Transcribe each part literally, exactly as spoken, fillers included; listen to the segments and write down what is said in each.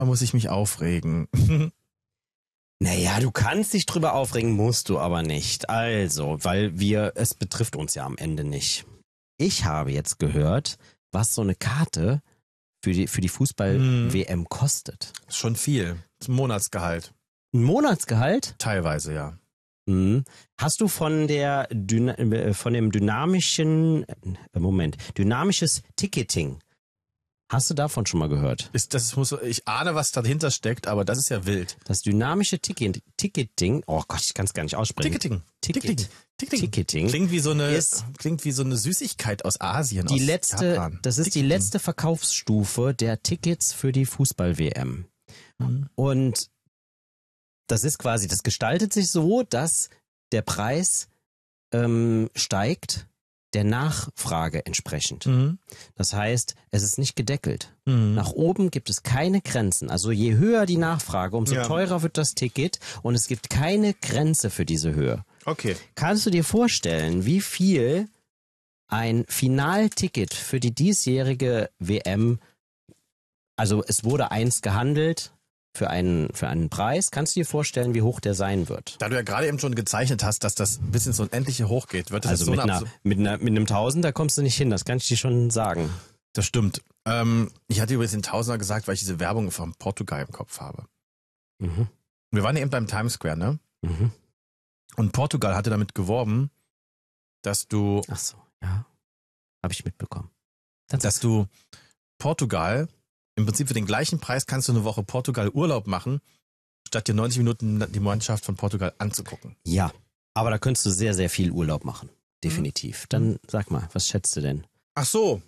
muss ich mich aufregen? Naja, du kannst dich drüber aufregen, musst du aber nicht. Also, weil wir, es betrifft uns ja am Ende nicht. Ich habe jetzt gehört, was so eine Karte für die, für die Fußball-W M kostet. Ist schon viel. Das ist ein Monatsgehalt. Ein Monatsgehalt? Teilweise, ja. Mhm. Hast du von der Dyna- äh, von dem dynamischen äh, Moment, dynamisches Ticketing, hast du davon schon mal gehört? Ist, das muss, ich ahne, was dahinter steckt, aber das ist ja wild. Das dynamische Ticket, Ticketing, oh Gott, ich kann es gar nicht aussprechen. Ticketing. Ticket, Ticketing. Ticketing. Ticketing. Klingt wie so eine, ist klingt wie so eine Süßigkeit aus Asien, die aus letzte, Japan. das ist Ticketing. die letzte Verkaufsstufe der Tickets für die Fußball-W M. Mhm. Und das ist quasi, das gestaltet sich so, dass der Preis ähm, steigt der Nachfrage entsprechend. Mhm. Das heißt, es ist nicht gedeckelt. Mhm. Nach oben gibt es keine Grenzen. Also je höher die Nachfrage, umso Ja. teurer wird das Ticket und es gibt keine Grenze für diese Höhe. Okay. Kannst du dir vorstellen, wie viel ein Finalticket für die diesjährige W M, also es wurde eins gehandelt für einen, für einen Preis, kannst du dir vorstellen, wie hoch der sein wird? Da du ja gerade eben schon gezeichnet hast, dass das bis ins Unendliche hochgeht, wird das Also so mit, eine einer, Absu- mit, einer, mit einem Tausender kommst du nicht hin, das kann ich dir schon sagen. Das stimmt. Ähm, ich hatte übrigens den Tausender gesagt, weil ich diese Werbung von Portugal im Kopf habe. Mhm. Wir waren ja eben beim Times Square, ne? Mhm. Und Portugal hatte damit geworben, dass du, Ach so, ja, habe ich mitbekommen. Dann dass sag's. du Portugal im Prinzip für den gleichen Preis kannst du eine Woche Portugal Urlaub machen, statt dir neunzig Minuten die Mannschaft von Portugal anzugucken. Ja, aber da könntest du sehr, sehr viel Urlaub machen. Definitiv. Dann sag mal, was schätzt du denn? Ach so.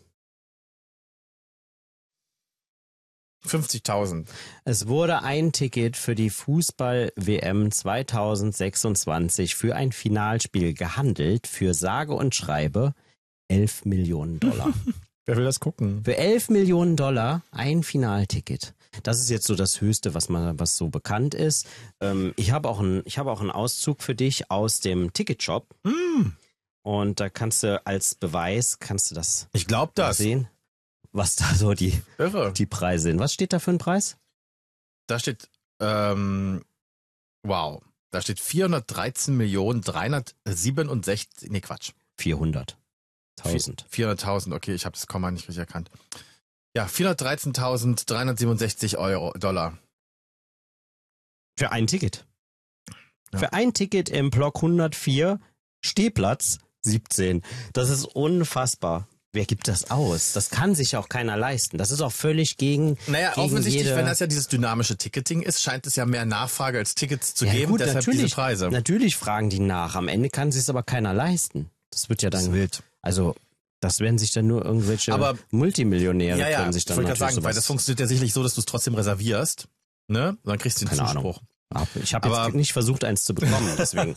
fünfzigtausend. Es wurde ein Ticket für die Fußball-W M zweitausendsechsundzwanzig für ein Finalspiel gehandelt für sage und schreibe elf Millionen Dollar. Wer will das gucken? Für elf Millionen Dollar ein Finalticket. Das ist jetzt so das Höchste, was man, was so bekannt ist. Ähm, ich habe auch einen, ich habe auch einen Auszug für dich aus dem Ticketshop. Mm. Und da kannst du als Beweis, kannst du das Ich glaube das. sehen, was da so die, Irre. die Preise sind. Was steht da für ein Preis? Da steht, ähm, wow, da steht vierhundertdreizehn Millionen dreihundertsiebenundsechzig, nee Quatsch. vierhunderttausend. vierhunderttausend, okay, ich habe das Komma nicht richtig erkannt. Ja, vierhundertdreizehntausenddreihundertsiebenundsechzig Euro, Dollar. Für ein Ticket. Ja. Für ein Ticket im Block hundertvier, Stehplatz siebzehn. Das ist unfassbar. Wer gibt das aus? Das kann sich auch keiner leisten. Das ist auch völlig gegen, Naja, gegen offensichtlich, jede... wenn das ja dieses dynamische Ticketing ist, scheint es ja mehr Nachfrage als Tickets zu ja, geben, gut, deshalb natürlich, diese Preise. Natürlich fragen die nach. Am Ende kann sich es aber keiner leisten. Das wird ja Das ist dann... wild. Also, das werden sich dann nur irgendwelche Aber- Multimillionäre Ja, ja, können sich ich dann wollte natürlich gerade sagen, sowas... weil das funktioniert ja sicherlich so, dass du es trotzdem reservierst, ne? Dann kriegst du den Keine Zuspruch. Ahnung. Ich habe Aber- jetzt nicht versucht, eins zu bekommen, deswegen.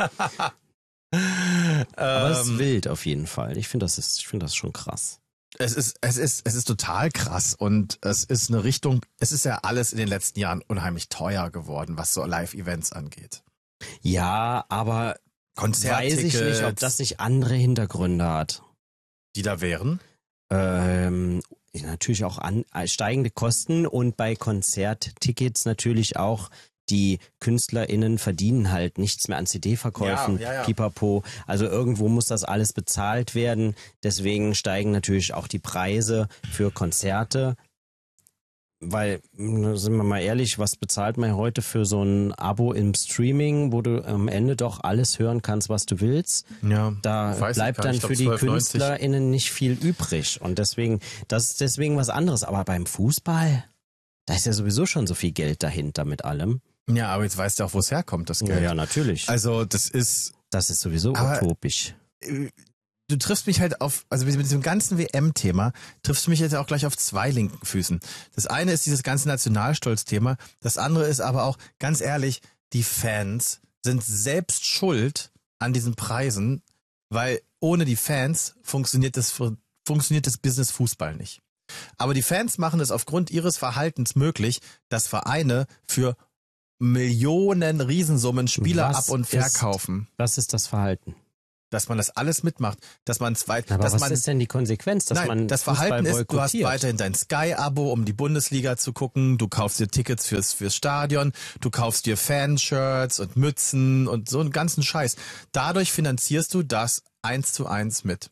Aber es ist Ähm, wild auf jeden Fall. Ich finde das ist, ich finde das schon krass. Es ist, es ist, es ist total krass und es ist eine Richtung, es ist ja alles in den letzten Jahren unheimlich teuer geworden, was so Live-Events angeht. Ja, aber Konzerttickets, weiß ich nicht, ob das nicht andere Hintergründe hat. die da wären. Ähm, natürlich auch an, steigende Kosten und bei Konzerttickets natürlich auch die KünstlerInnen verdienen halt nichts mehr an C D-Verkäufen, Ja, ja, ja. pipapo. Also irgendwo muss das alles bezahlt werden. Deswegen steigen natürlich auch die Preise für Konzerte. Weil, sind wir mal ehrlich, was bezahlt man heute für so ein Abo im Streaming, wo du am Ende doch alles hören kannst, was du willst? Ja, Da weiß ich bleibt gar dann nicht. Ich für die glaub, zwölf neunzig. KünstlerInnen nicht viel übrig. Und deswegen, das ist deswegen was anderes. Aber beim Fußball, da ist ja sowieso schon so viel Geld dahinter mit allem. Ja, aber jetzt weißt du auch, wo es herkommt, das Ja, Geld. ja, natürlich. Also das ist, Das ist sowieso Aber- utopisch. äh, du triffst mich halt auf, also mit diesem ganzen W M-Thema triffst du mich jetzt auch gleich auf zwei linken Füßen. Das eine ist dieses ganze Nationalstolz-Thema, das andere ist aber auch, ganz ehrlich, die Fans sind selbst schuld an diesen Preisen, weil ohne die Fans funktioniert das, funktioniert das Business Fußball nicht. Aber die Fans machen es aufgrund ihres Verhaltens möglich, dass Vereine für Millionen Riesensummen Spieler Was ab und ist- verkaufen. Was ist das Verhalten? dass man das alles mitmacht, dass man zwei, Aber dass was man, ist denn die Konsequenz, dass nein, man das Fußball Verhalten ist, du hast boykottiert? weiterhin dein Sky-Abo, um die Bundesliga zu gucken, du kaufst dir Tickets fürs, fürs Stadion, du kaufst dir Fanshirts und Mützen und so einen ganzen Scheiß. Dadurch finanzierst du das eins zu eins mit.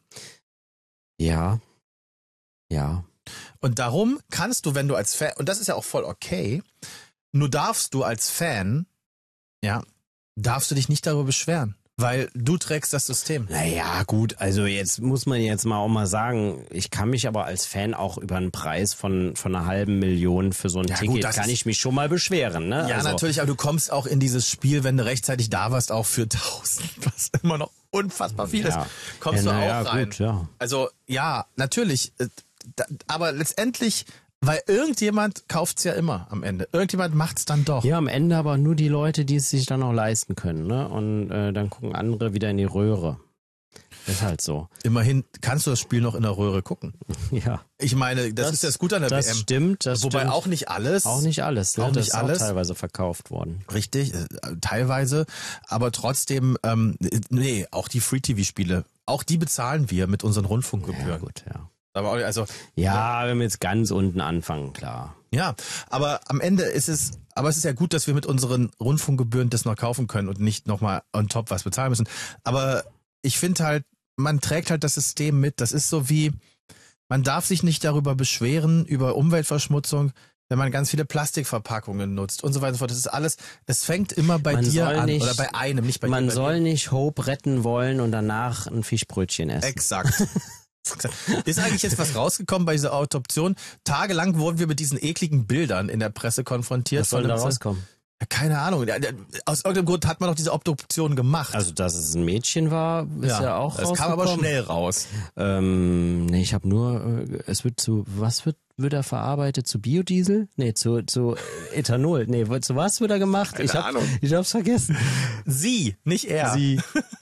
Ja, ja. Und darum kannst du, wenn du als Fan, und das ist ja auch voll okay, nur darfst du als Fan, ja, darfst du dich nicht darüber beschweren. Weil du trägst das System. Naja, gut, also jetzt muss man jetzt mal auch mal sagen, ich kann mich aber als Fan auch über einen Preis von, von einer halben Million für so ein Ja, Ticket, gut, das kann ist- ich mich schon mal beschweren, ne? Ja, also, natürlich, aber du kommst auch in dieses Spiel, wenn du rechtzeitig da warst, auch für tausend, was immer noch unfassbar viel ist. Ja. Kommst ja, du auch naja, rein. Gut, ja. Also, ja, natürlich, äh, da, aber letztendlich, weil irgendjemand kauft's ja immer am Ende. Irgendjemand macht's dann doch. Ja, am Ende aber nur die Leute, die es sich dann auch leisten können, ne? Und äh, dann gucken andere wieder in die Röhre. Ist halt so. Immerhin kannst du das Spiel noch in der Röhre gucken. Ja. Ich meine, das, Das- ist das Gute an der Das W M. stimmt, das Wobei stimmt. auch nicht alles. Auch nicht alles, ne? Auch das nicht ist alles. auch teilweise verkauft worden. Richtig, äh, teilweise, aber trotzdem, ähm, nee, auch die Free-T V-Spiele, auch die bezahlen wir mit unseren Ja, Rundfunkgebühren. gut, ja. Aber auch, also, Ja, wenn wir jetzt ganz unten anfangen, klar. ja, aber am Ende ist es, aber es ist ja gut, dass wir mit unseren Rundfunkgebühren das noch kaufen können und nicht nochmal on top was bezahlen müssen. Aber ich finde halt, man trägt halt das System mit. Das ist so wie, man darf sich nicht darüber beschweren, über Umweltverschmutzung, wenn man ganz viele Plastikverpackungen nutzt und so weiter und so fort. Das ist alles, es fängt immer bei Man dir soll an nicht- oder bei einem, nicht bei Man dir, bei soll dir. nicht Hope retten wollen und danach ein Fischbrötchen essen. Exakt. Ist eigentlich jetzt was rausgekommen bei dieser Autoption? Tagelang wurden wir mit diesen ekligen Bildern in der Presse konfrontiert. Was soll von da dem- rauskommen? Ja, keine Ahnung. Ja, der- Aus irgendeinem Grund hat man doch diese Obduktion gemacht. Also, dass es ein Mädchen war, ist ja, auch das kam aber rausgekommen. schnell raus. Ähm, nee, ich habe nur, äh, es wird zu, was wird, wird er verarbeitet? Zu Biodiesel? Nee, zu, zu Ethanol. Nee, wo- zu was wird er gemacht? Keine ich hab, Ahnung. Ich hab's vergessen. Sie, nicht er. Sie.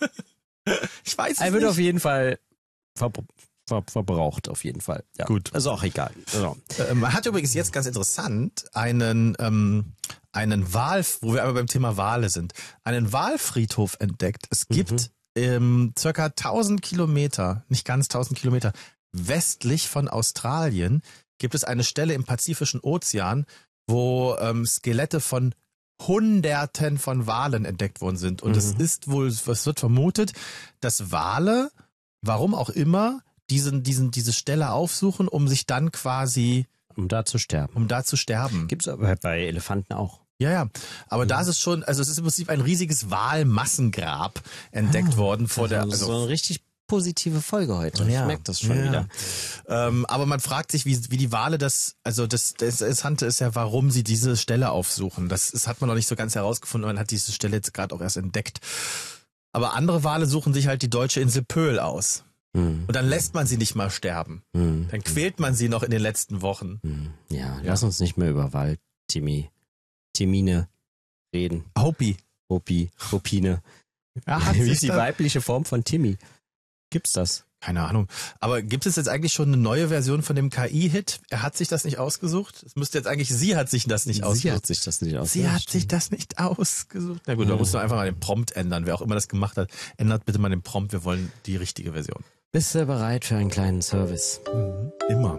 Ich weiß es Er wird nicht. auf jeden Fall verbr ver verbraucht, auf jeden Fall. Ja. Gut. Ist auch egal. So. Äh, Man hat übrigens jetzt ganz interessant einen, ähm, einen Wal, wo wir einmal beim Thema Wale sind, einen Walfriedhof entdeckt. Es gibt ähm, circa tausend Kilometer, nicht ganz tausend Kilometer, westlich von Australien gibt es eine Stelle im Pazifischen Ozean, wo ähm, Skelette von Hunderten von Walen entdeckt worden sind. Und es Mhm. ist wohl, es wird vermutet, dass Wale, warum auch immer, diesen, diesen, diese Stelle aufsuchen, um sich dann quasi, Um da zu sterben. um da zu sterben. Gibt's aber bei Elefanten auch. Ja, ja. Aber da ist es schon, also es ist im Prinzip ein riesiges Walmassengrab entdeckt worden vor der, Das ist so also, eine richtig positive Folge heute. Ich merke das schon ja. wieder. Ähm, aber man fragt sich, wie, wie die Wale das, also das, das Interessante ist ja, warum sie diese Stelle aufsuchen. Das, das hat man noch nicht so ganz herausgefunden. Man hat diese Stelle jetzt gerade auch erst entdeckt. Aber andere Wale suchen sich halt die deutsche Insel Pöhl aus. Hm. Und dann lässt man sie nicht mal sterben. Hm. Dann quält man sie noch in den letzten Wochen. Hm. Ja, lass uns nicht mehr über Wald, Timmy, Timine reden. Hopi. Hopi, Hopine. Ja, hat Wie sich ist die da- weibliche Form von Timmy? Gibt's das? Keine Ahnung. Aber gibt es jetzt eigentlich schon eine neue Version von dem K I-Hit? Er hat sich das nicht ausgesucht? Es müsste jetzt eigentlich, sie hat sich das nicht Sie ausgesucht. hat sich das nicht ausgesucht. Sie hat sich das nicht ausgesucht. Na gut, da musst du einfach mal den Prompt ändern. Wer auch immer das gemacht hat, ändert bitte mal den Prompt. Wir wollen die richtige Version. Bist du bereit für einen kleinen Service? Immer.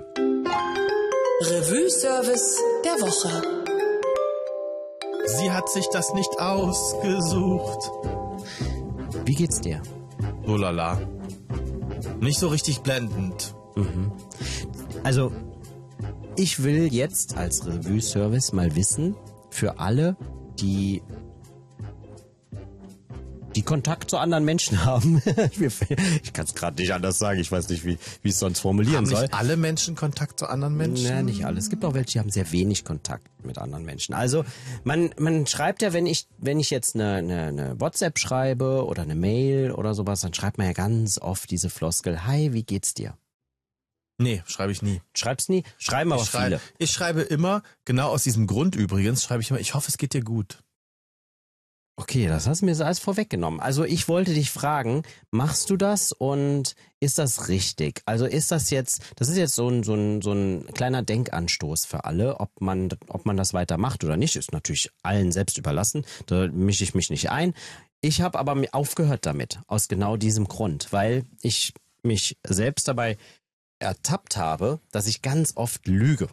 Revue-Service der Woche. Sie hat sich das nicht ausgesucht. Wie geht's dir? So lala. Nicht so richtig blendend. Also, ich will jetzt als Revue-Service mal wissen, für alle, die die Kontakt zu anderen Menschen haben. Ich kann es gerade nicht anders sagen. Ich weiß nicht, wie wie ich es sonst formulieren Haben soll. nicht alle Menschen Kontakt zu anderen Menschen? Ja, nicht alle. Es gibt auch welche, die haben sehr wenig Kontakt mit anderen Menschen. Also man man schreibt ja, wenn ich wenn ich jetzt eine, eine, eine WhatsApp schreibe oder eine Mail oder sowas, dann schreibt man ja ganz oft diese Floskel: Hi, wie geht's dir? Nee, schreibe ich nie. Schreib's nie, schreiben aber Ich schreibe, viele. ich schreibe immer, genau aus diesem Grund übrigens, schreibe ich immer, ich hoffe, es geht dir gut. Okay, das hast du mir so alles vorweggenommen. Also ich wollte dich fragen, machst du das und ist das richtig? Also ist das jetzt, das ist jetzt so ein, so ein, so ein kleiner Denkanstoß für alle, ob man, ob man das weiter macht oder nicht, ist natürlich allen selbst überlassen. Da mische ich mich nicht ein. Ich habe aber mi- aufgehört damit, aus genau diesem Grund, weil ich mich selbst dabei ertappt habe, dass ich ganz oft lüge.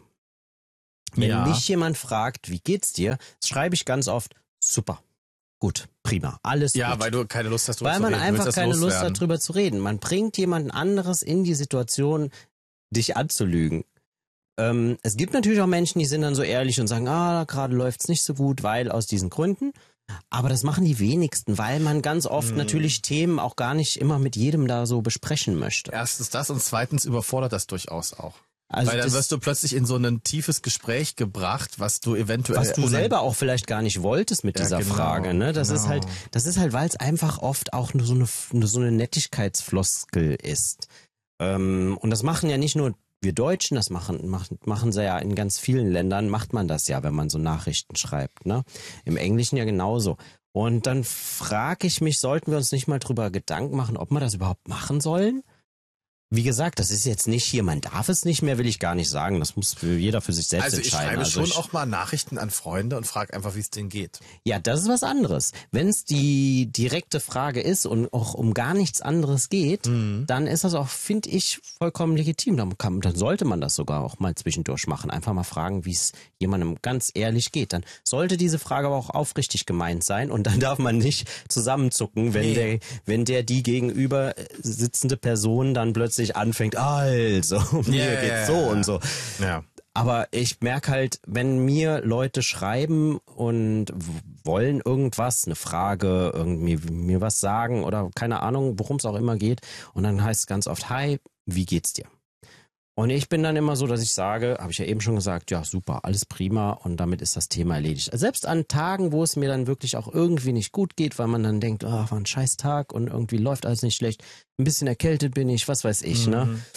Wenn Ja. mich jemand fragt, wie geht's dir, schreibe ich ganz oft, super, gut, prima, alles Ja, gut. weil du keine Lust hast, drüber Weil zu man reden. Du willst einfach das keine Lust loswerden. hat, drüber zu reden. Man bringt jemanden anderes in die Situation, dich anzulügen. Ähm, es gibt natürlich auch Menschen, die sind dann so ehrlich und sagen, ah, gerade läuft's nicht so gut, weil aus diesen Gründen. Aber das machen die wenigsten, weil man ganz oft Hm. natürlich Themen auch gar nicht immer mit jedem da so besprechen möchte. Erstens das und zweitens überfordert das durchaus auch. Also Weil dann das, wirst du plötzlich in so ein tiefes Gespräch gebracht, was du eventuell... was du unan- selber auch vielleicht gar nicht wolltest mit Ja, dieser genau, Frage, ne? Das ist genau. halt, das ist halt, weil es einfach oft auch nur so eine, nur so eine Nettigkeitsfloskel ist. Ähm, und das machen ja nicht nur wir Deutschen, das machen, machen, machen sie ja in ganz vielen Ländern, macht man das ja, wenn man so Nachrichten schreibt, ne? Im Englischen ja genauso. Und dann frage ich mich, sollten wir uns nicht mal drüber Gedanken machen, ob wir das überhaupt machen sollen? Wie gesagt, das ist jetzt nicht hier, man darf es nicht mehr, will ich gar nicht sagen. Das muss für jeder für sich selbst Also ich entscheiden. schreibe Also schon ich, auch mal Nachrichten an Freunde und frage einfach, wie es denen geht. Ja, das ist was anderes. Wenn es die direkte Frage ist und auch um gar nichts anderes geht, Mhm. dann ist das auch, finde ich, vollkommen legitim. Dann, kann, dann sollte man das sogar auch mal zwischendurch machen. Einfach mal fragen, wie es jemandem ganz ehrlich geht. Dann sollte diese Frage aber auch aufrichtig gemeint sein und dann darf man nicht zusammenzucken, wenn Nee. der, wenn der die gegenüber sitzende Person dann plötzlich anfängt, also, mir Ja, geht's ja, so ja. und so. Ja. Aber ich merke halt, wenn mir Leute schreiben und w- wollen irgendwas, eine Frage, irgendwie mir was sagen oder keine Ahnung, worum es auch immer geht, und dann heißt es ganz oft, hi, wie geht's dir? Und ich bin dann immer so, dass ich sage, habe ich ja eben schon gesagt, ja super, alles prima und damit ist das Thema erledigt. Selbst an Tagen, wo es mir dann wirklich auch irgendwie nicht gut geht, weil man dann denkt, oh, war ein scheiß Tag und irgendwie läuft alles nicht schlecht, ein bisschen erkältet bin ich, was weiß ich, ne? Mhm.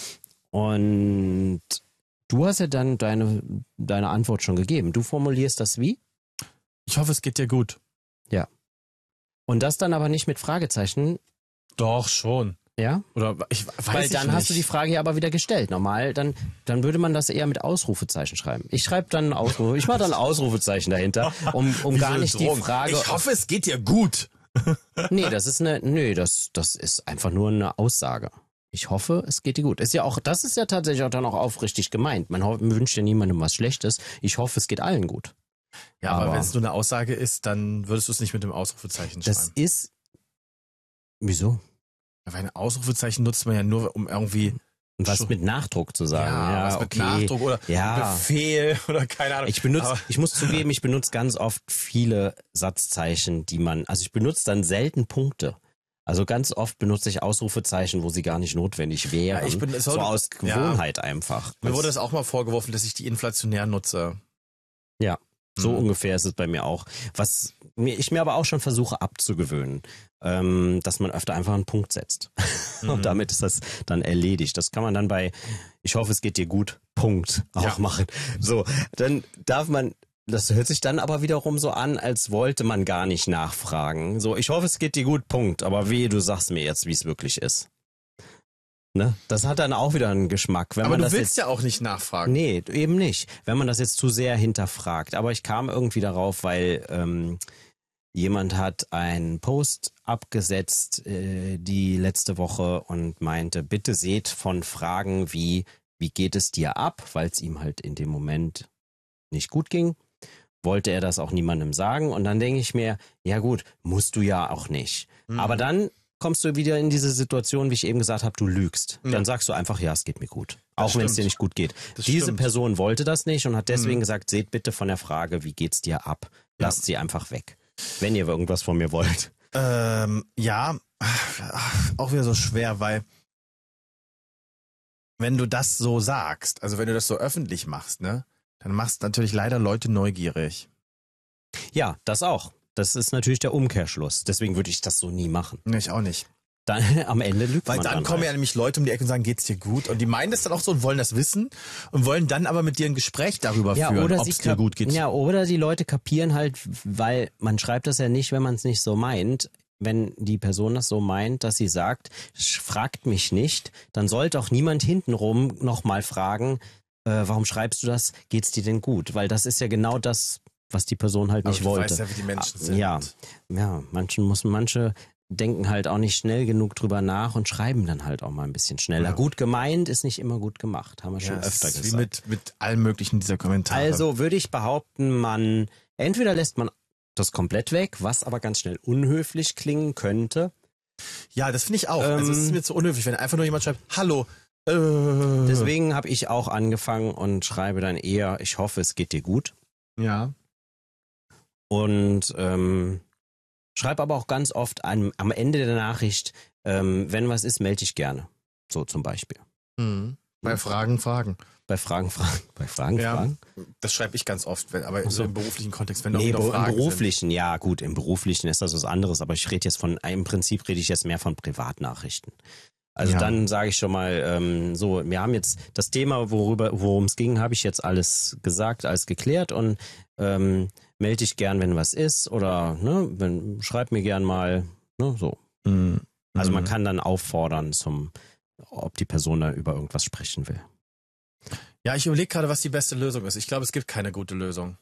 Und du hast ja dann deine, deine Antwort schon gegeben. Du formulierst das wie? Ich hoffe, es geht dir gut. Und das dann aber nicht mit Fragezeichen, Doch, schon. ja? Oder ich weiß Weil ich dann nicht. hast du die Frage ja aber wieder gestellt. Normal, dann, dann würde man das eher mit Ausrufezeichen schreiben. Ich schreibe dann ein Ausrufe, ich mache dann ein Ausrufezeichen dahinter, um, um Wie gar so eine nicht die Drohung. Frage. Ich hoffe, es geht dir gut. Nee, das ist eine, nee, das, das ist einfach nur eine Aussage. Ich hoffe, es geht dir gut. Ist ja auch, das ist ja tatsächlich auch dann auch aufrichtig gemeint. Man ho- wünscht ja niemandem was Schlechtes. Ich hoffe, es geht allen gut. Ja, aber, Aber- wenn es nur eine Aussage ist, dann würdest du es nicht mit dem Ausrufezeichen Das schreiben. ist, wieso? Weil ein Ausrufezeichen nutzt man ja nur, um irgendwie Was Schon- mit Nachdruck zu sagen. ja, Ja, was mit okay. Nachdruck oder Ja. Befehl oder keine Ahnung. Ich benutze, Aber- ich muss zugeben, ich benutze ganz oft viele Satzzeichen, die man, also ich benutze dann selten Punkte. Also ganz oft benutze ich Ausrufezeichen, wo sie gar nicht notwendig wären. Ja, ich bin- es so soll- aus Gewohnheit einfach. Mir wurde das auch mal vorgeworfen, dass ich die inflationär nutze. Ja, so Mhm. ungefähr ist es bei mir auch. Was mir, ich mir aber auch schon versuche abzugewöhnen, ähm, dass man öfter einfach einen Punkt setzt. Mhm. Und damit ist das dann erledigt. Das kann man dann bei, ich hoffe, es geht dir gut, Punkt, auch Ja. machen. So, dann darf man, das hört sich dann aber wiederum so an, als wollte man gar nicht nachfragen. So, ich hoffe, es geht dir gut, Punkt. Aber weh, du sagst mir jetzt, wie es wirklich ist. Ne? Das hat dann auch wieder einen Geschmack. Wenn Aber man du das willst jetzt, ja auch nicht nachfragen. Nee, eben nicht. Wenn man das jetzt zu sehr hinterfragt. Aber ich kam irgendwie darauf, weil ähm, jemand hat einen Post abgesetzt äh, die letzte Woche und meinte, bitte seht von Fragen wie, wie geht es dir ab, weil es ihm halt in dem Moment nicht gut ging, wollte er das auch niemandem sagen. Und dann denke ich mir, ja gut, musst du ja auch nicht. Mhm. Aber dann kommst du wieder in diese Situation, wie ich eben gesagt habe, du lügst. Ja. Dann sagst du einfach, ja, es geht mir gut. Das Auch wenn es stimmt. dir nicht gut geht. Das Diese stimmt. Person wollte das nicht und hat deswegen Mhm. gesagt, seht bitte von der Frage, wie geht's dir ab? Ja. Lasst sie einfach weg. Wenn ihr irgendwas von mir wollt. Ähm, ja, ach, auch wieder so schwer, weil wenn du das so sagst, also wenn du das so öffentlich machst, ne, dann machst natürlich leider Leute neugierig. Ja, das auch. Das ist natürlich der Umkehrschluss. Deswegen würde ich das so nie machen. Ne, ich auch nicht. Dann am Ende lügt Weil man dann dann kommen ja halt. nämlich Leute um die Ecke und sagen, geht's dir gut? Und die meinen das dann auch so und wollen das wissen und wollen dann aber mit dir ein Gespräch darüber Ja, führen, oder ob sie es dir kap- gut geht. Ja, oder die Leute kapieren halt, weil man schreibt das ja nicht, wenn man es nicht so meint. Wenn die Person das so meint, dass sie sagt, sch- fragt mich nicht, dann sollte auch niemand hintenrum nochmal fragen, äh, warum schreibst du das? Geht's dir denn gut? Weil das ist ja genau das, was die Person halt nicht Aber du wollte. weißt ja, wie die Menschen sind. Ja, ja, manchen muss manche denken halt auch nicht schnell genug drüber nach und schreiben dann halt auch mal ein bisschen schneller. Ja. Gut gemeint ist nicht immer gut gemacht, haben wir schon Ja, es öfter ist gesagt. wie mit, mit allem möglichen dieser Kommentare. Also würde ich behaupten, man entweder lässt man das komplett weg, was aber ganz schnell unhöflich klingen könnte. Ja, das finde ich auch. Ähm, also es ist mir zu unhöflich, wenn einfach nur jemand schreibt, hallo. Äh, Deswegen habe ich auch angefangen und schreibe dann eher, ich hoffe, es geht dir gut. Ja. Und ähm, schreibe aber auch ganz oft an, am Ende der Nachricht, ähm, wenn was ist, melde dich gerne. So zum Beispiel. Mhm. Bei Fragen, Fragen. Bei Fragen, Fragen. Bei Fragen, Ja, Fragen. das schreibe ich ganz oft, wenn, aber Ach so. so im beruflichen Kontext, wenn da Nee, wieder im Fragen beruflichen, ja gut, im beruflichen ist das was anderes, aber ich rede jetzt von, im Prinzip rede ich jetzt mehr von Privatnachrichten. Also Ja. dann sage ich schon mal, ähm, so, wir haben jetzt das Thema, worüber, worum es ging, habe ich jetzt alles gesagt, alles geklärt und ähm, melde dich gern, wenn was ist oder ne, wenn, schreib mir gern mal, ne, so. sind. Mhm. Also man Mhm. kann dann auffordern, zum, ob die Person da über irgendwas sprechen will. Ja, ich überlege gerade, was die beste Lösung ist. Ich glaube, es gibt keine gute Lösung.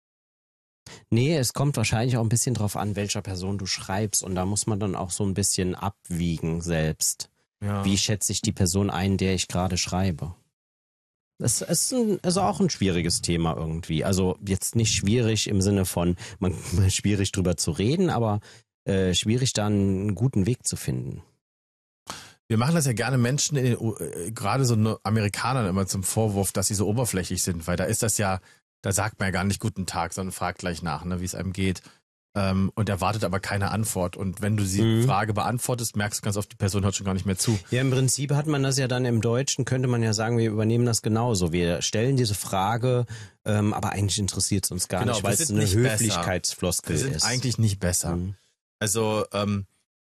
Nee, es kommt wahrscheinlich auch ein bisschen drauf an, welcher Person du schreibst und da muss man dann auch so ein bisschen abwiegen selbst. Ja. Wie schätze ich die Person ein, der ich gerade schreibe? Das ist ein, also auch ein schwieriges Thema irgendwie. Also jetzt nicht schwierig im Sinne von, man schwierig drüber zu reden, aber äh, schwierig da einen guten Weg zu finden. Wir machen das ja gerne Menschen, in den, U- äh, gerade so ne- Amerikanern immer zum Vorwurf, dass sie so oberflächlich sind, weil da ist das ja, da sagt man ja gar nicht guten Tag, sondern fragt gleich nach, ne, wie es einem geht. Ähm, und erwartet aber keine Antwort. Und wenn du die Mhm. Frage beantwortest, merkst du ganz oft, die Person hört schon gar nicht mehr zu. Ja, im Prinzip hat man das ja dann im Deutschen, könnte man ja sagen, wir übernehmen das genauso. Wir stellen diese Frage, ähm, aber eigentlich interessiert es uns gar Genau, nicht, wir weil es sind eine nicht besser. Höflichkeitsfloskel Wir sind ist. eigentlich nicht besser. Mhm. Also, ähm,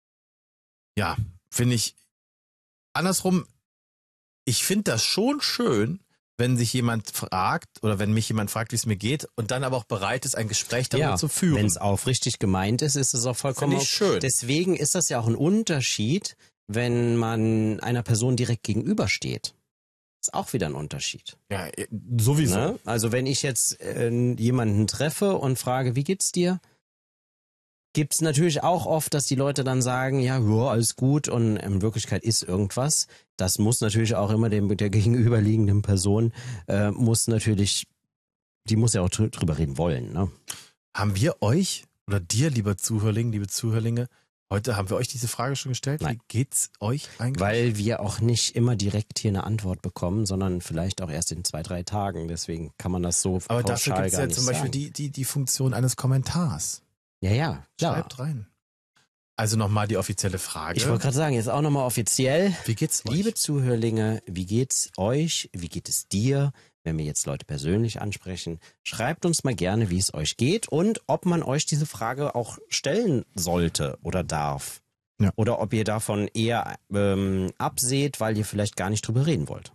ja, finde ich andersrum, ich finde das schon schön, wenn sich jemand fragt oder wenn mich jemand fragt, wie es mir geht und dann aber auch bereit ist, ein Gespräch darüber Ja, zu führen. wenn es aufrichtig gemeint ist, ist es auch vollkommen Finde ich schön. Deswegen ist das ja auch ein Unterschied, wenn man einer Person direkt gegenübersteht. Ist auch wieder ein Unterschied. Ja, sowieso. Ne? Also wenn ich jetzt äh, jemanden treffe und frage, wie geht's dir? Gibt's natürlich auch oft, dass die Leute dann sagen, ja, ja, alles gut und in Wirklichkeit ist irgendwas. Das muss natürlich auch immer dem, der gegenüberliegenden Person, äh, muss natürlich, die muss ja auch drü- drüber reden wollen. Ne? Haben wir euch oder dir, lieber Zuhörling, liebe Zuhörlinge, heute haben wir euch diese Frage schon gestellt? Nein. Wie geht's euch eigentlich? Weil wir auch nicht immer direkt hier eine Antwort bekommen, sondern vielleicht auch erst in zwei, drei Tagen. Deswegen kann man das so aber dafür pauschal gibt es gar ja nicht zum Beispiel sagen. die, die, die Funktion eines Kommentars. Ja, ja, klar. Schreibt rein. Also nochmal die offizielle Frage. Ich wollte gerade sagen, jetzt auch nochmal offiziell. Wie geht's euch? Liebe Zuhörlinge, wie geht's euch? Wie geht es dir? Wenn wir jetzt Leute persönlich ansprechen, schreibt uns mal gerne, wie es euch geht und ob man euch diese Frage auch stellen sollte oder darf. Ja. Oder ob ihr davon eher ähm, abseht, weil ihr vielleicht gar nicht drüber reden wollt.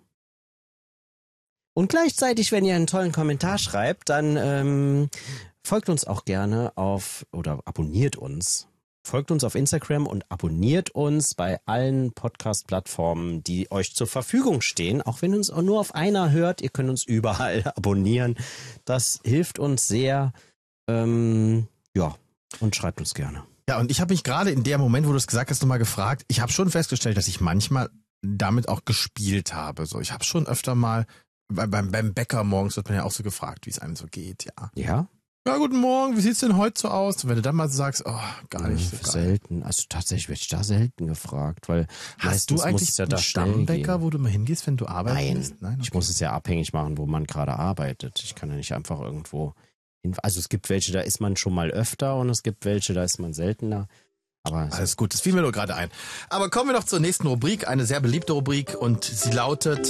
Und gleichzeitig, wenn ihr einen tollen Kommentar schreibt, dann ähm, folgt uns auch gerne auf oder abonniert uns. Folgt uns auf Instagram und abonniert uns bei allen Podcast-Plattformen, die euch zur Verfügung stehen. Auch wenn ihr uns auch nur auf einer hört, ihr könnt uns überall abonnieren. Das hilft uns sehr. Ähm, ja, und schreibt uns gerne. Ja, und ich habe mich gerade in dem Moment, wo du es gesagt hast, nochmal gefragt. Ich habe schon festgestellt, dass ich manchmal damit auch gespielt habe. So, ich habe schon öfter mal, beim, beim Bäcker morgens wird man ja auch so gefragt, wie es einem so geht, ja. Ja? Ja, guten Morgen, wie sieht's denn heute so aus? Und wenn du dann mal so sagst, oh, gar nicht so geil. Selten. Also tatsächlich werde ich da selten gefragt, weil Hast meistens du muss eigentlich es ja einen da schnell Stammbäcker, gehen. wo du mal hingehst, wenn du arbeiten Nein, willst? Nein, ich okay. muss es ja abhängig machen, wo man gerade arbeitet. Ich kann ja nicht einfach irgendwo hin. Also es gibt welche, da ist man schon mal öfter und es gibt welche, da ist man seltener. Aber so- Alles gut, das fiel mir nur gerade ein. Aber kommen wir noch zur nächsten Rubrik, eine sehr beliebte Rubrik und sie lautet,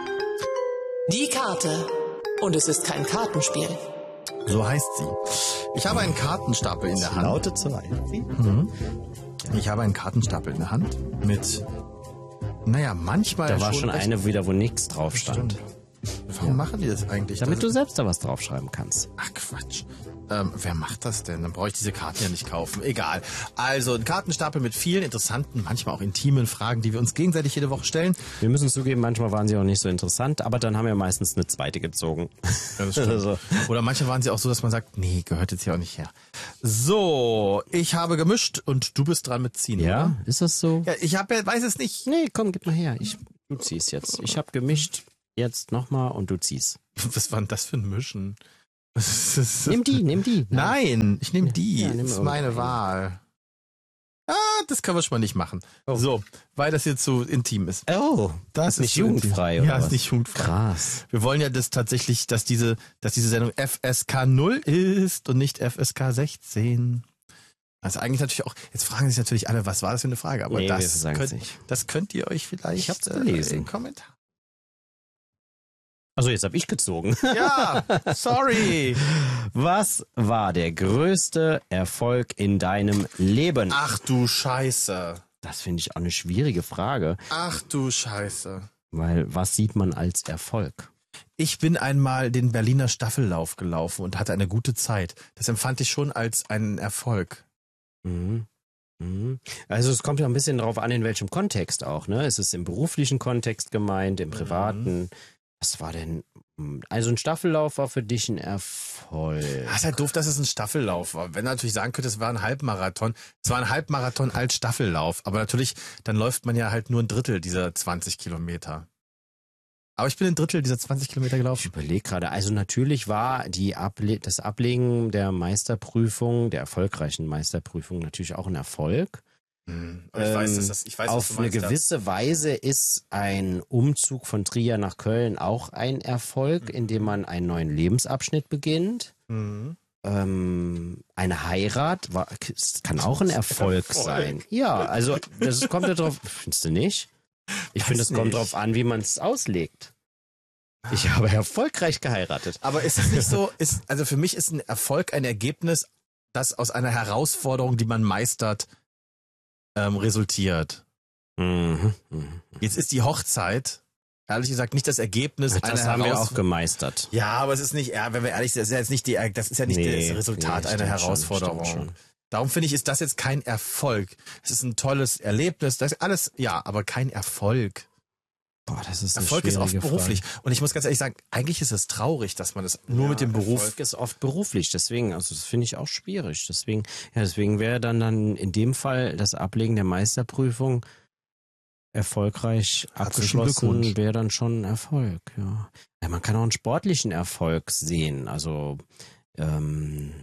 Die Karte. Und es ist kein Kartenspiel. so heißt sie. Ich habe einen Kartenstapel in der Hand. lautet so ein. Mhm. Ich habe einen Kartenstapel in der Hand mit, naja, manchmal Da war schon schon recht- eine wieder, wo nichts drauf stand. Warum machen die das eigentlich? Damit du das, selbst da was draufschreiben kannst. ach Quatsch. Ähm, wer macht das denn? Dann brauche ich diese Karten ja nicht kaufen. Egal. Also ein Kartenstapel mit vielen interessanten, manchmal auch intimen Fragen, die wir uns gegenseitig jede Woche stellen. Wir müssen zugeben, manchmal waren sie auch nicht so interessant, aber dann haben wir meistens eine zweite gezogen. Ja, das stimmt. Also. Oder manche waren sie auch so, dass man sagt, nee, gehört jetzt hier auch nicht her. So, ich habe gemischt und du bist dran mit ziehen, Ja, oder? ist das so? Ja, ich habe, weiß es nicht. Nee, komm, gib mal her. Ich, du ziehst jetzt. Ich habe gemischt, jetzt nochmal und du ziehst. Was war denn das für ein Mischen? Das ist- Nimm die, nimm die. Nein, ich nehme die. Ja, nimm das ist meine irgendeine. Wahl. Ah, das können wir schon mal nicht machen. Oh. So, weil das jetzt so intim ist. Oh, Das ist nicht so jugendfrei, intim. oder Ja, ist was? nicht jugendfrei. Krass. Wir wollen ja das tatsächlich, dass diese, dass diese Sendung F S K null ist und nicht F S K sechzehn. Also eigentlich natürlich auch, jetzt fragen sich natürlich alle, was war das für eine Frage? Aber Nee, wir das, sagen's könnt, nicht. das könnt ihr euch vielleicht Ich hab's äh, gelesen. in Kommentar. Also jetzt habe ich gezogen. Ja, sorry. Was war der größte Erfolg in deinem Leben? Ach du Scheiße. Das finde ich auch eine schwierige Frage, Ach du Scheiße. weil was sieht man als Erfolg? Ich bin einmal den Berliner Staffellauf gelaufen und hatte eine gute Zeit. Das empfand ich schon als einen Erfolg. Mhm. Mhm. Also es kommt ja ein bisschen drauf an, in welchem Kontext auch, ne? Ist es im beruflichen Kontext gemeint, im privaten? Was war denn? Also ein Staffellauf war für dich ein Erfolg. Ah, ist halt doof, dass es ein Staffellauf war. Wenn du natürlich sagen könntest, es war ein Halbmarathon. Es war ein Halbmarathon als Staffellauf. Aber natürlich, dann läuft man ja halt nur ein Drittel dieser zwanzig Kilometer. Aber ich bin ein Drittel dieser zwanzig Kilometer Ich gelaufen. überlege gerade, also natürlich war die Able das Ablegen der Meisterprüfung, der erfolgreichen Meisterprüfung natürlich auch ein Erfolg. Hm. Aber ich weiß, dass das, ich weiß, was Auf du eine meinst, ja. gewisse Weise ist ein Umzug von Trier nach Köln auch ein Erfolg, indem man einen neuen Lebensabschnitt beginnt. Mhm. Ähm, eine Heirat war, es kann auch ein Erfolg, Erfolg. sein. Ja, also das kommt ja drauf, findest du nicht? Ich Weiß finde, es kommt nicht. drauf an, wie man es auslegt. Ich habe erfolgreich geheiratet. Aber ist es nicht so, ist, also für mich ist ein Erfolg ein Ergebnis, das aus einer Herausforderung, die man meistert, ähm, resultiert. Mhm. Mhm. Jetzt ist die Hochzeit, ehrlich gesagt, nicht das Ergebnis Das einer haben wir Heraus- auch gemeistert. Ja, aber es ist nicht, ja, wenn wir ehrlich sind, das ist ja jetzt nicht die, das ist ja nicht Nee, das Resultat nee, einer stimmt schon, Herausforderung. stimmt schon. Darum finde ich, ist das jetzt kein Erfolg. Es ist ein tolles Erlebnis, das ist alles, ja, aber kein Erfolg. Boah, das ist eine Erfolg ist oft schwierige beruflich. Frage. Und ich muss ganz ehrlich sagen, eigentlich ist es traurig, dass man es nur mit dem Beruf. Erfolg ist oft beruflich, deswegen, also das finde ich auch schwierig. Deswegen, ja, deswegen wäre dann dann in dem Fall das Ablegen der Meisterprüfung erfolgreich Herzlichen abgeschlossen, Glückwunsch. wäre dann schon ein Erfolg, ja. Ja, man kann auch einen sportlichen Erfolg sehen. Also, ähm,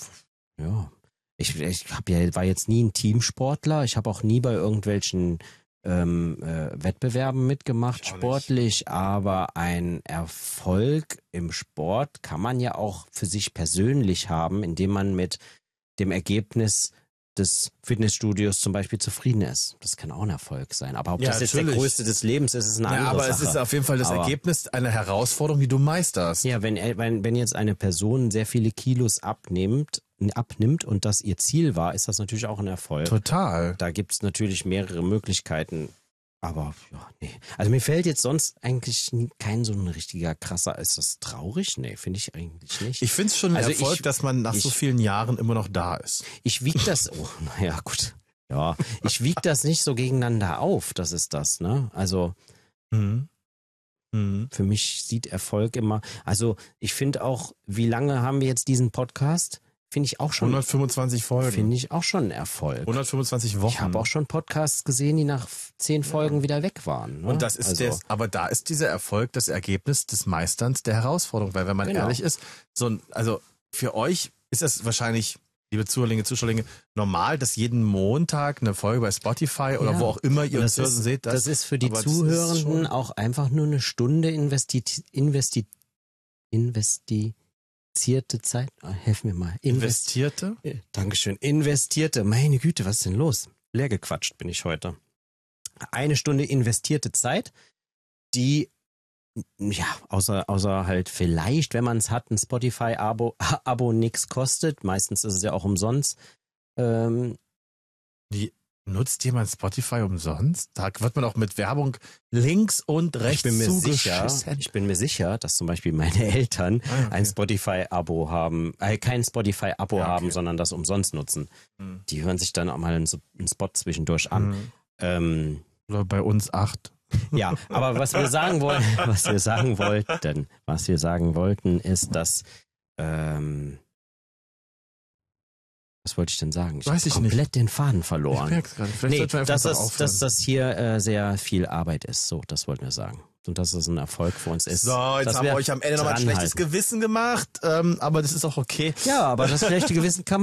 ja. Ich, ich hab ja, war jetzt nie ein Teamsportler. Ich habe auch nie bei irgendwelchen ähm, äh, Wettbewerben mitgemacht, Ich auch nicht. sportlich, aber ein Erfolg im Sport kann man ja auch für sich persönlich haben, indem man mit dem Ergebnis des Fitnessstudios zum Beispiel zufrieden ist. Das kann auch ein Erfolg sein. Aber ob Ja, das jetzt der natürlich. größte des Lebens ist, ist eine Ja, andere aber Sache. es ist auf jeden Fall das Aber- Ergebnis einer Herausforderung, die du meisterst. Ja, wenn, wenn, wenn jetzt eine Person sehr viele Kilos abnimmt, abnimmt und das ihr Ziel war, ist das natürlich auch ein Erfolg. Total. Da gibt es natürlich mehrere Möglichkeiten. Aber ja, nee. Also mir fällt jetzt sonst eigentlich nie- kein so ein richtiger krasser. Ist das traurig? Nee, finde ich eigentlich nicht. Ich finde es schon ein Also Erfolg, ich- dass man nach so ich- vielen Jahren immer noch da ist. Ich wiege das, oh, naja, gut. Ja, ich wiege das nicht so gegeneinander auf, das ist das, ne? Also Mhm. Mhm. für mich sieht Erfolg immer, also ich finde auch, wie lange haben wir jetzt diesen Podcast? Finde ich auch schon, hundertfünfundzwanzig Folgen. finde ich auch schon ein Erfolg. hundertfünfundzwanzig Wochen. Ich habe auch schon Podcasts gesehen, die nach zehn Folgen wieder weg waren. Ne? Und das ist also, der, aber da ist dieser Erfolg das Ergebnis des Meisterns der Herausforderung, weil wenn man Genau. ehrlich ist, so ein, also für euch ist das wahrscheinlich, liebe Zuhörlinge, Zuschauerlinge, normal, dass jeden Montag eine Folge bei Spotify oder Ja. wo auch immer ihr Und uns das, hört ist, und seht. das ist für die aber das ist Zuhörenden schon- auch einfach nur eine Stunde investi investi investierte Zeit. Ah, helf mir mal. Invest Investierte? Äh, Dankeschön. Investierte. Meine Güte, was ist denn los? Leer gequatscht bin ich heute. Eine Stunde investierte Zeit, die, ja, außer, außer halt vielleicht, wenn man es hat, ein Spotify-Abo Abo nix kostet. Meistens ist es ja auch umsonst. Ähm, Die, Nutzt jemand Spotify umsonst? Da wird man auch mit Werbung links und rechts Ich bin mir sicher, zugeschissen. ich bin mir sicher, dass zum Beispiel meine Eltern Ah, okay. ein Spotify-Abo haben, äh, kein Spotify-Abo Ja, okay. haben, sondern das umsonst nutzen. Hm. Die hören sich dann auch mal einen, einen Spot zwischendurch an. Hm. Ähm, Oder bei uns acht. ja, aber was wir sagen wollen, was wir sagen wollten, was wir sagen wollten, ist, dass ähm, was wollte ich denn sagen? Ich Weiß habe ich komplett nicht. den Faden Ich verloren. merk's gerade. Vielleicht Nee, sollten wir einfach dass mal das, aufhören. dass das hier äh, sehr viel Arbeit ist. So, das wollten wir sagen. Und dass es ein Erfolg für uns ist. So, jetzt dass haben wir wir euch am Ende nochmal ein schlechtes dranhalten. Gewissen gemacht, ähm, aber das ist auch okay. Ja, aber das schlechte Gewissen kann